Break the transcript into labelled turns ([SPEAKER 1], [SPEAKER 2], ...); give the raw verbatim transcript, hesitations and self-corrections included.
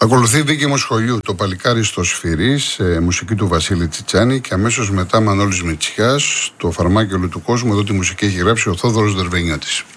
[SPEAKER 1] Ακολουθεί δίκαιμο σχολείου το παλικάρι στο Σφυρί, σε μουσική του Βασίλη Τσιτσάνη, και αμέσως μετά Μανώλης Μητσιάς, το φαρμάκιολο του κόσμου. Εδώ τη μουσική έχει γράψει ο Θόδωρος Δερβενιώτης.